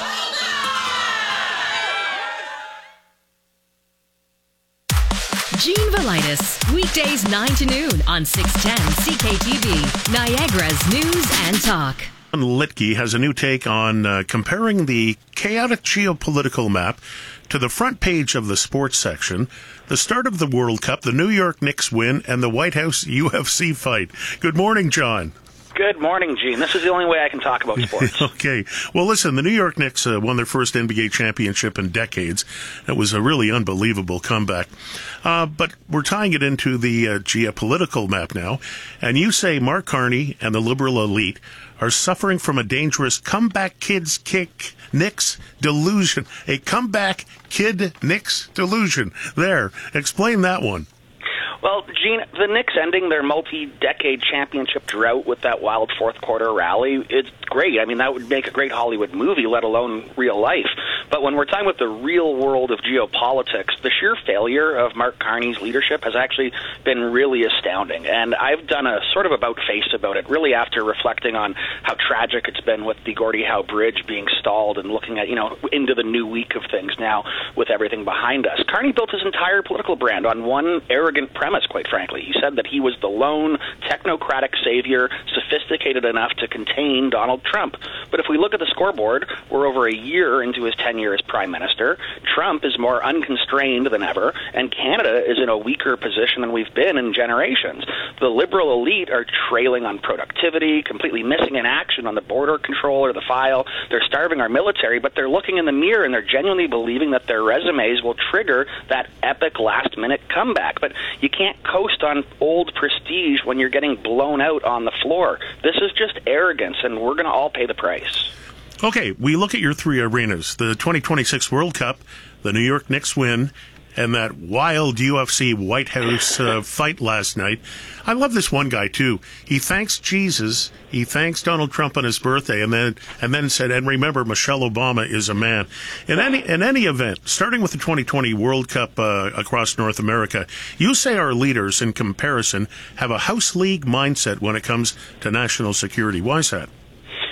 Gene Velitis, weekdays nine to noon on six ten C K T V, Niagara's News and Talk. Litke has a new take on uh, comparing the chaotic geopolitical map to the front page of the sports section, the start of the World Cup, the New York Knicks win, and the White House U F C fight. Good morning, John. Good morning, Gene. This is the only way I can talk about sports. Okay. Well, listen, the New York Knicks uh, won their first N B A championship in decades. It was a really unbelievable comeback. Uh, but we're tying it into the uh, geopolitical map now. And you say Mark Carney and the liberal elite are suffering from a dangerous comeback kids kick Knicks delusion. A comeback kid Knicks delusion. There. Explain that one. Well, Gene, the Knicks ending their multi-decade championship drought with that wild fourth-quarter rally, it's great. I mean, that would make a great Hollywood movie, let alone real life. But when we're talking about the real world of geopolitics, the sheer failure of Mark Carney's leadership has actually been really astounding. And I've done a sort of about-face about it, really after reflecting on how tragic it's been with the Gordie Howe Bridge being stalled and looking at, you know, into the new week of things now with everything behind us. Carney built his entire political brand on one arrogant premise, quite frankly. He said that he was the lone technocratic savior, sophisticated enough to contain Donald Trump. But if we look at the scoreboard, we're over a year into his tenure as prime minister. Trump is more unconstrained than ever, and Canada is in a weaker position than we've been in generations. The liberal elite are trailing on productivity, completely missing in action on the border control or the file. They're starving our military, but they're looking in the mirror and they're genuinely believing that their resumes will trigger that epic last-minute comeback. But you can't coast on old prestige when you're getting blown out on the floor. This is just arrogance, and we're going to all pay the price. Okay, we look at your three arenas, the twenty twenty-six World Cup, the New York Knicks win, and that wild U F C White House uh, fight last night. I love this one guy, too. He thanks Jesus, he thanks Donald Trump on his birthday, and then and then said, and remember, Michelle Obama is a man. In any in any event, starting with the twenty twenty World Cup uh, across North America, you say our leaders, in comparison, have a House League mindset when it comes to national security. Why is that? Well,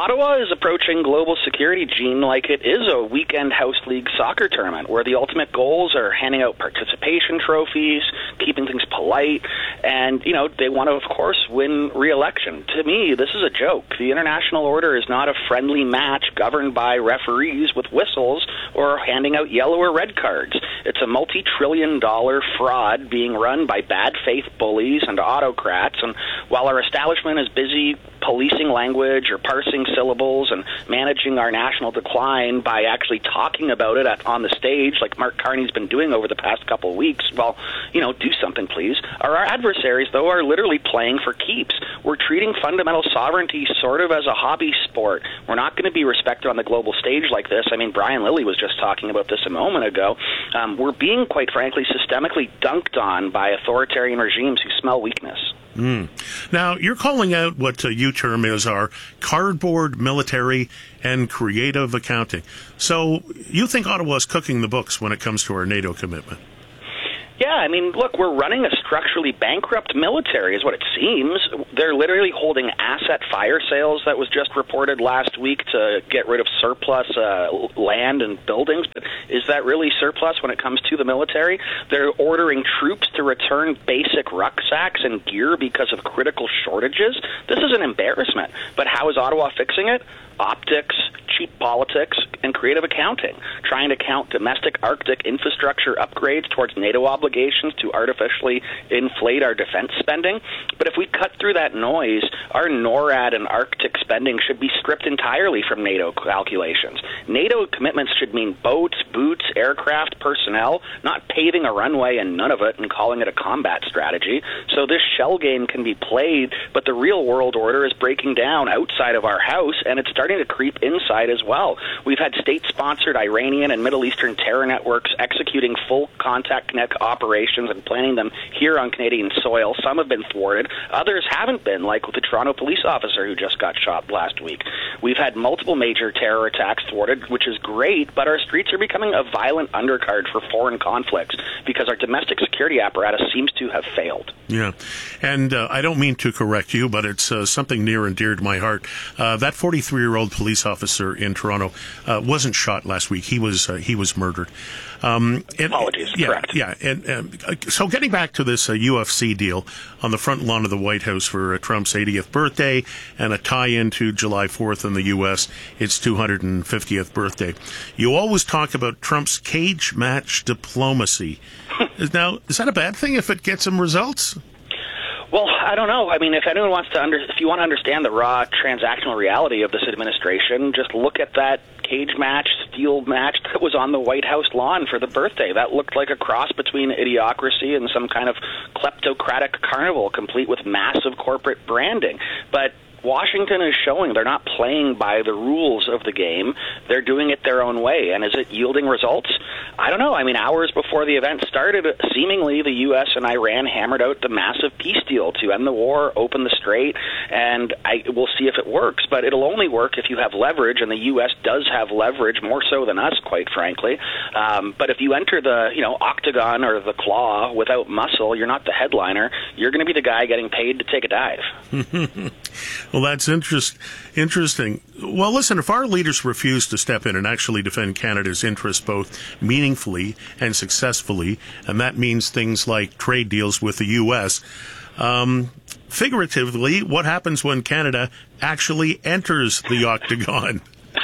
Ottawa is approaching global security, Gene, like it is a weekend House League soccer tournament where the ultimate goals are handing out participation trophies, keeping things polite, and, you know, they want to, of course, win re-election. To me, this is a joke. The international order is not a friendly match governed by referees with whistles or handing out yellow or red cards. It's a multi-trillion dollar fraud being run by bad faith bullies and autocrats, and while our establishment is busy policing language or parsing syllables and managing our national decline by actually talking about it at, on the stage like Mark Carney's been doing over the past couple of weeks, well, you know, do something, please. Our, our adversaries, though, are literally playing for keeps. We're treating fundamental sovereignty sort of as a hobby sport. We're not going to be respected on the global stage like this. I mean, Brian Lilly was just talking about this a moment ago. Um, we're being, quite frankly, systemically dunked on by authoritarian regimes who smell weakness. Mm. Now, you're calling out what uh, you term as our cardboard military and creative accounting. So you think Ottawa's cooking the books when it comes to our NATO commitment? Yeah, I mean, look, we're running a structurally bankrupt military is what it seems. They're literally holding asset fire sales that was just reported last week to get rid of surplus uh, land and buildings. But is that really surplus when it comes to the military? They're ordering troops to return basic rucksacks and gear because of critical shortages. This is an embarrassment. But how is Ottawa fixing it? Optics, cheap politics, and creative accounting, trying to count domestic Arctic infrastructure upgrades towards NATO obligations to artificially inflate our defense spending. But if we cut through that noise, our NORAD and Arctic spending should be stripped entirely from NATO calculations. NATO commitments should mean boats, boots, aircraft, personnel, not paving a runway and none of it and calling it a combat strategy. So this shell game can be played, but the real world order is breaking down outside of our house, and it's starting to creep inside as well. We've had state-sponsored Iranian and Middle Eastern terror networks executing full contact connect operations and planning them here on Canadian soil. Some have been thwarted. Others haven't been, like with the Toronto police officer who just got shot last week. We've had multiple major terror attacks thwarted, which is great, but our streets are becoming a violent undercard for foreign conflicts because our domestic security apparatus seems to have failed. Yeah, and uh, I don't mean to correct you, but it's uh, something near and dear to my heart. Uh, that forty-three-year-old police officer in Toronto uh, wasn't shot last week. He was uh, he was murdered. Um, and, Apologies, yeah, correct. Yeah, and, and uh, so getting back to this uh, U F C deal on the front lawn of the White House for uh, Trump's eightieth birthday and a tie-in to July fourth in the U S, its two hundred fiftieth birthday. You always talk about Trump's cage match diplomacy. Now, is that a bad thing if it gets him results? Well, I don't know. I mean, if anyone wants to under, if you want to understand the raw transactional reality of this administration, just look at that cage match, steel match that was on the White House lawn for the birthday. That looked like a cross between idiocracy and some kind of kleptocratic carnival, complete with massive corporate branding. But Washington is showing they're not playing by the rules of the game. They're doing it their own way. And is it yielding results? I don't know. I mean, hours before the event started, seemingly the U S and Iran hammered out the massive peace deal to end the war, open the strait, and I, we'll see if it works. But it'll only work if you have leverage, and the U S does have leverage, more so than us, quite frankly. Um, but if you enter the, you know, octagon or the claw without muscle, you're not the headliner. You're going to be the guy getting paid to take a dive. Well, that's interest, interesting. Well, listen, if our leaders refuse to step in and actually defend Canada's interests both meaningfully and successfully, and that means things like trade deals with the U S, um, figuratively, what happens when Canada actually enters the octagon?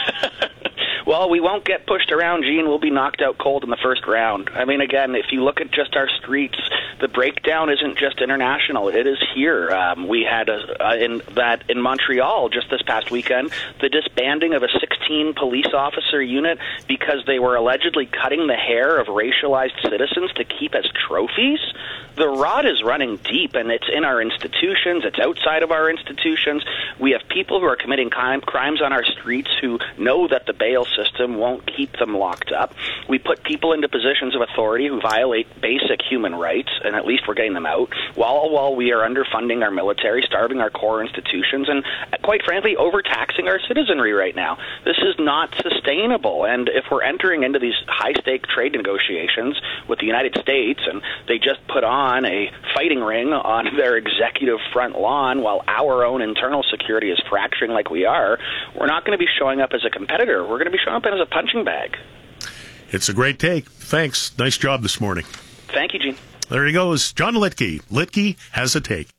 Well, we won't get pushed around, Gene. We'll be knocked out cold in the first round. I mean, again, if you look at just our streets, the breakdown isn't just international. It is here. Um, we had a, uh, in that in Montreal just this past weekend, the disbanding of a sixteen police officer unit because they were allegedly cutting the hair of racialized citizens to keep as trophies. The rot is running deep, and it's in our institutions. It's outside of our institutions. We have people who are committing crime, crimes on our streets who know that the bail system system won't keep them locked up. We put people into positions of authority who violate basic human rights, and at least we're getting them out, while, while we are underfunding our military, starving our core institutions, and quite frankly, overtaxing our citizenry right now. This is not sustainable, and if we're entering into these high-stake trade negotiations with the United States, and they just put on a fighting ring on their executive front lawn while our own internal security is fracturing like we are, we're not going to be showing up as a competitor. We're going to be showing up as a punching bag. It's a great take. Thanks. Nice job this morning. Thank you, Gene. There he goes. John Litke. Litke has a take.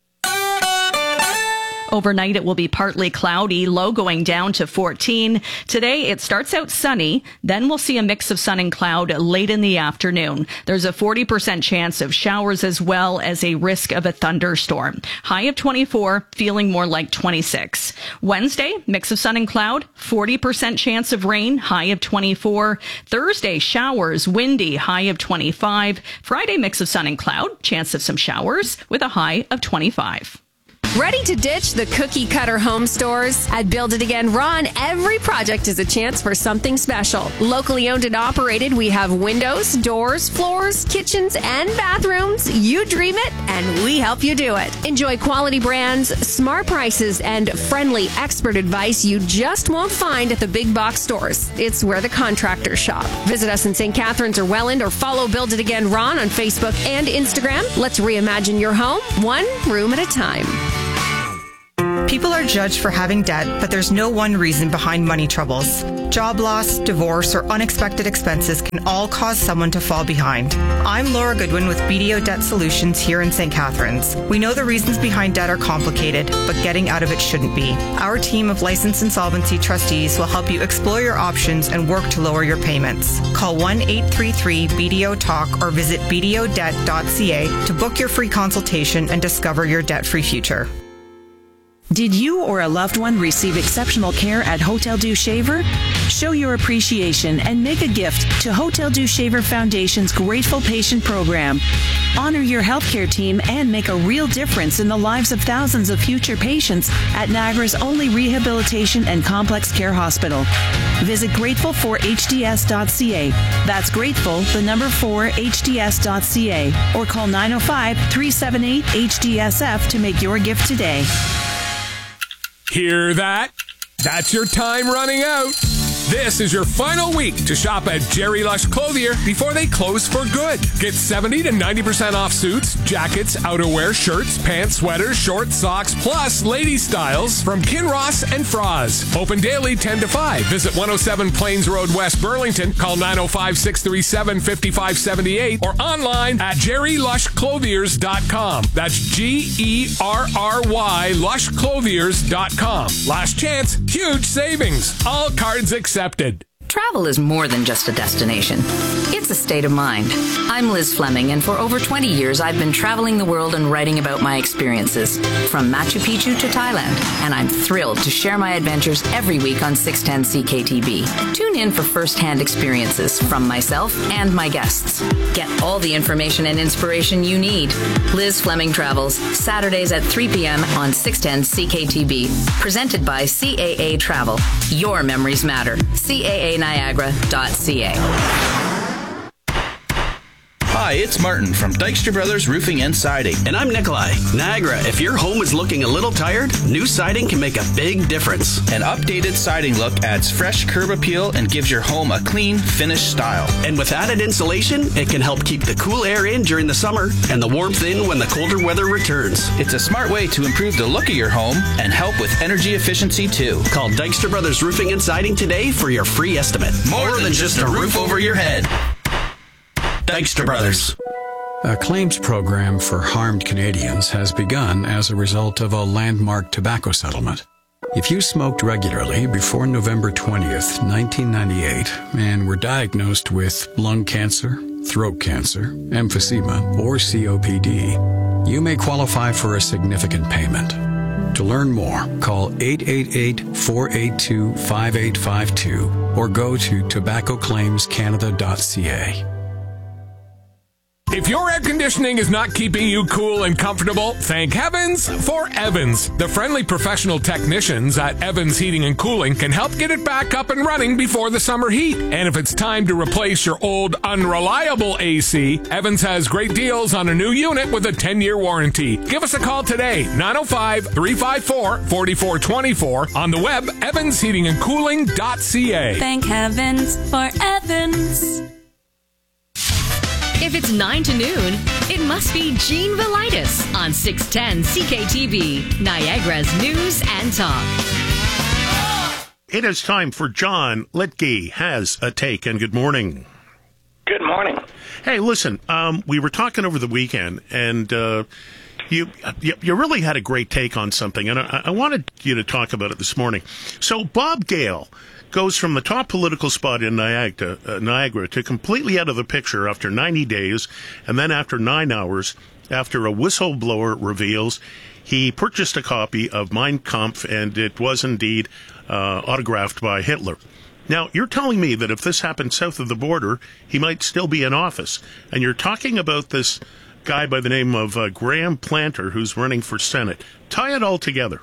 Overnight, it will be partly cloudy, low going down to fourteen. Today, it starts out sunny. Then we'll see a mix of sun and cloud late in the afternoon. There's a forty percent chance of showers as well as a risk of a thunderstorm. High of twenty-four, feeling more like twenty-six. Wednesday, mix of sun and cloud, forty percent chance of rain, high of twenty-four. Thursday, showers, windy, high of twenty-five. Friday, mix of sun and cloud, chance of some showers with a high of twenty-five. Ready to ditch the cookie-cutter home stores? At Build It Again Ron, every project is a chance for something special. Locally owned and operated, we have windows, doors, floors, kitchens, and bathrooms. You dream it, and we help you do it. Enjoy quality brands, smart prices, and friendly expert advice you just won't find at the big box stores. It's where the contractors shop. Visit us in Saint Catharines or Welland, or follow Build It Again Ron on Facebook and Instagram. Let's reimagine your home, one room at a time. People are judged for having debt, but there's no one reason behind money troubles. Job loss, divorce, or unexpected expenses can all cause someone to fall behind. I'm Laura Goodwin with B D O Debt Solutions here in Saint Catharines. We know the reasons behind debt are complicated, but getting out of it shouldn't be. Our team of licensed insolvency trustees will help you explore your options and work to lower your payments. Call one eight three three B D O talk or visit b d o debt dot c a to book your free consultation and discover your debt-free future. Did you or a loved one receive exceptional care at Hotel Dieu Shaver? Show your appreciation and make a gift to Hotel Dieu Shaver Foundation's Grateful Patient Program. Honor your healthcare team and make a real difference in the lives of thousands of future patients at Niagara's only rehabilitation and complex care hospital. Visit grateful for h d s dot c a. That's grateful, the number four, h d s dot c a. Or call nine oh five, three seven eight, H D S F to make your gift today. Hear that? That's your time running out. This is your final week to shop at Jerry Lush Clothier before they close for good. Get seventy to ninety percent off suits, jackets, outerwear, shirts, pants, sweaters, shorts, socks, plus lady styles from Kinross and Froz. Open daily ten to five. Visit one oh seven Plains Road, West Burlington. Call nine oh five, six three seven, five five seven eight or online at jerry lush clothiers dot com. That's G E R R Y lush clothiers dot com. Last chance, huge savings. All cards accepted. Travel is more than just a destination. It's a state of mind. I'm Liz Fleming, and for over twenty years, I've been traveling the world and writing about my experiences, from Machu Picchu to Thailand, and I'm thrilled to share my adventures every week on six ten C K T B. Tune in for first-hand experiences from myself and my guests. Get all the information and inspiration you need. Liz Fleming Travels, Saturdays at three p.m. on six ten C K T B. Presented by C A A Travel. Your memories matter. C A A Niagara dot C A. Hi, it's Martin from Dykstra Brothers Roofing and Siding. And I'm Nikolai. Niagara, if your home is looking a little tired, new siding can make a big difference. An updated siding look adds fresh curb appeal and gives your home a clean, finished style. And with added insulation, it can help keep the cool air in during the summer and the warmth in when the colder weather returns. It's a smart way to improve the look of your home and help with energy efficiency too. Call Dykstra Brothers Roofing and Siding today for your free estimate. More, More than, than just a roof over your head. Dykstra Brothers. A claims program for harmed Canadians has begun as a result of a landmark tobacco settlement. If you smoked regularly before November twentieth, nineteen ninety-eight, and were diagnosed with lung cancer, throat cancer, emphysema, or C O P D, you may qualify for a significant payment. To learn more, call eight eight eight, four eight two, five eight five two or go to tobacco claims canada dot c a. If your air conditioning is not keeping you cool and comfortable, thank heavens for Evans. The friendly professional technicians at Evans Heating and Cooling can help get it back up and running before the summer heat. And if it's time to replace your old unreliable A C, Evans has great deals on a new unit with a ten-year warranty. Give us a call today, nine oh five, three five four, four four two four, on the web, evans heating and cooling dot c a. Thank heavens for Evans. If it's nine to noon, it must be Gene Velitis on six ten C K T V, Niagara's News and Talk. It is time for John Litke Has a Take, and good morning. Good morning. Hey, listen, um, we were talking over the weekend, and uh, you, you you really had a great take on something, and I, I wanted you to talk about it this morning. So Bob Gale goes from the top political spot in Niagara, uh, Niagara to completely out of the picture after ninety days, and then after nine hours, after a whistleblower reveals he purchased a copy of Mein Kampf, and it was indeed uh, autographed by Hitler. Now, you're telling me that if this happened south of the border, he might still be in office, and you're talking about this guy by the name of uh, Graham Planter, who's running for Senate. Tie it all together.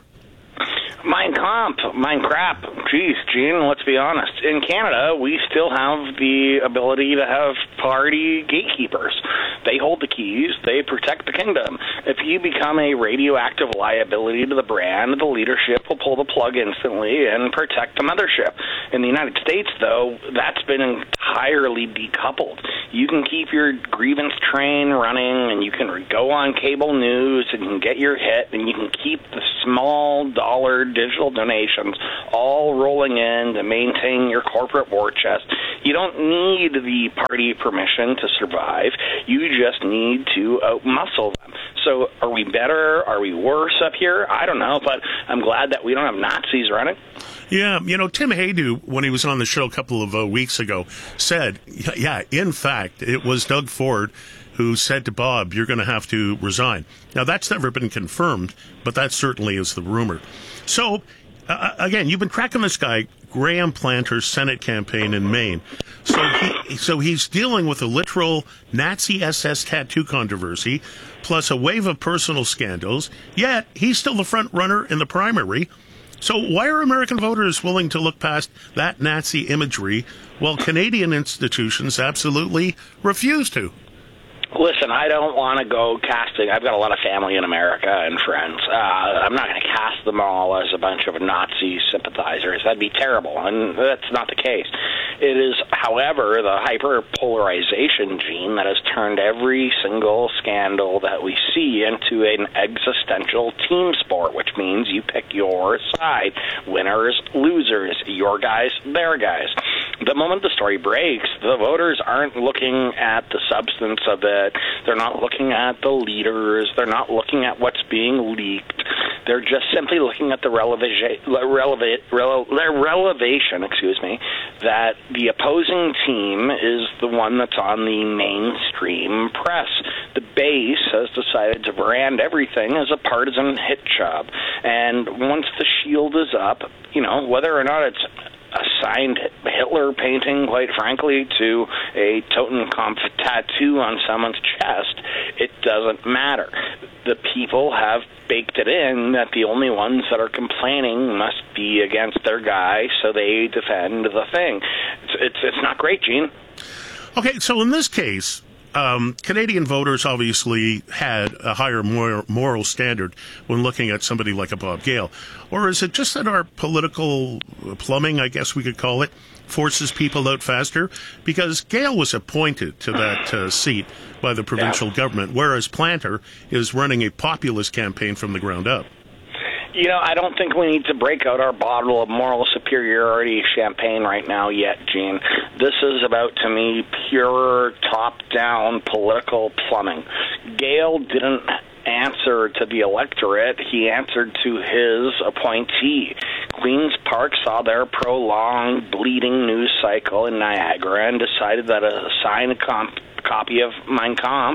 Mein Kampf, mein crap. Geez, Gene, let's be honest. In Canada, we still have the ability to have party gatekeepers. They hold the keys. They protect the kingdom. If you become a radioactive liability to the brand, the leadership will pull the plug instantly and protect the mothership. In the United States, though, that's been entirely decoupled. You can keep your grievance train running, and you can go on cable news, and you can get your hit, and you can keep the small dollar digital donations all rolling in to maintain your corporate war chest. You don't need the party permission to survive. You just need to outmuscle them. So are we better? Are we worse up here? I don't know, but I'm glad that we don't have Nazis running. Yeah, you know, Tim Haydu, when he was on the show a couple of uh, weeks ago, said, yeah, in fact, it was Doug Ford who said to Bob, you're going to have to resign. Now, that's never been confirmed, but that certainly is the rumor. So, uh, again, you've been tracking this guy, Graham Planter's Senate campaign in Maine. So, he, so he's dealing with a literal Nazi S S tattoo controversy, plus a wave of personal scandals, yet he's still the front runner in the primary. So why are American voters willing to look past that Nazi imagery while Canadian institutions absolutely refuse to? Listen, I don't want to go casting. I've got a lot of family in America and friends. Uh, I'm not going to cast them all as a bunch of Nazi sympathizers. That'd be terrible, and that's not the case. It is, however, the hyper-polarization gene that has turned every single scandal that we see into an existential team sport, which means you pick your side. Winners, losers, your guys, their guys. The moment the story breaks, the voters aren't looking at the substance of it. They're not looking at the leaders. They're not looking at what's being leaked. They're just simply looking at the releva- releva- rele- relevation, excuse me, that the opposing team is the one that's on the mainstream press. The base has decided to brand everything as a partisan hit job. And once the shield is up, you know, whether or not it's a signed Hitler painting, quite frankly, to a Totenkopf tattoo on someone's chest, it doesn't matter. The people have baked it in that the only ones that are complaining must be against their guy, so they defend the thing. It's it's, it's not great, Gene. Okay, so in this case, Um, Canadian voters obviously had a higher moral, moral standard when looking at somebody like a Bob Gale. Or is it just that our political plumbing, I guess we could call it, forces people out faster? Because Gale was appointed to that uh, seat by the provincial yeah. government, whereas Planter is running a populist campaign from the ground up. You know, I don't think we need to break out our bottle of moral superiority champagne right now yet, Gene. This is about, to me, pure top-down political plumbing. Gale didn't answer to the electorate. He answered to his appointee. Queen's Park saw their prolonged bleeding news cycle in Niagara and decided that a signed comp copy of Mein Kampf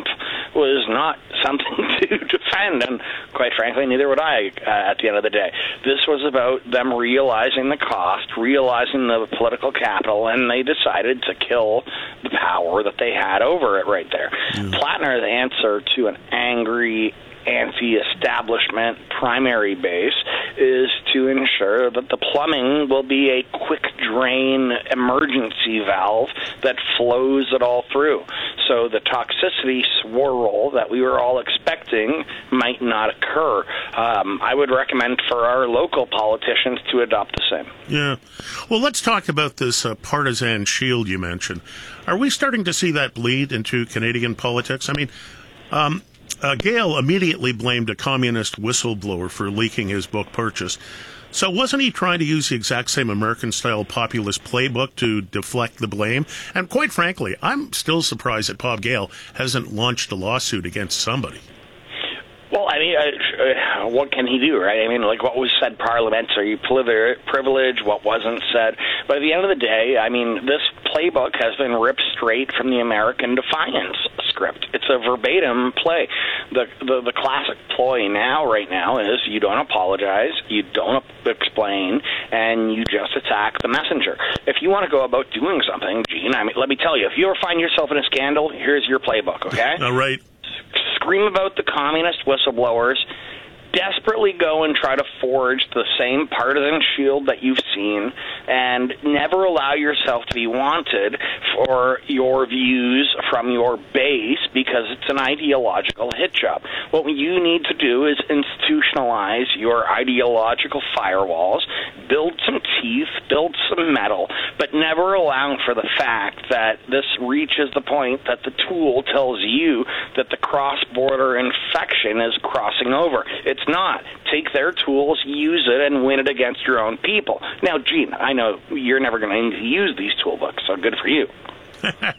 was not something to defend, and quite frankly, neither would I uh, at the end of the day. This was about them realizing the cost, realizing the political capital, and they decided to kill the power that they had over it right there. Mm. Plattner's answer to an angry anti-establishment primary base is to ensure that the plumbing will be a quick drain emergency valve that flows it all through. So the toxicity swirl that we were all expecting might not occur. Um, I would recommend for our local politicians to adopt the same. Yeah. Well, let's talk about this uh, partisan shield you mentioned. Are we starting to see that bleed into Canadian politics? I mean, um, Uh, Gale immediately blamed a communist whistleblower for leaking his book Purchase. So wasn't he trying to use the exact same American-style populist playbook to deflect the blame? And quite frankly, I'm still surprised that Bob Gale hasn't launched a lawsuit against somebody. Well, I mean, uh, what can he do, right? I mean, like, what was said parliamentary privilege, what wasn't said. But at the end of the day, I mean, this playbook has been ripped straight from the American Defiance script. It's a verbatim play. The, the, the classic ploy now, right now, is you don't apologize, you don't explain, and you just attack the messenger. If you want to go about doing something, Gene, I mean, let me tell you, if you ever find yourself in a scandal, here's your playbook, okay? All right. Scream about the communist whistleblowers, desperately go and try to forge the same partisan shield that you've seen, and never allow yourself to be wanted for your views from your base because it's an ideological hit job. What you need to do is institutionalize your ideological firewalls, build some teeth, build some metal, but never allowing for the fact that this reaches the point that the tool tells you that the cross-border infection is crossing over. It's not. Take their tools, use it, and win it against your own people. Now, Gene, I know you're never going to use these toolbooks, so good for you.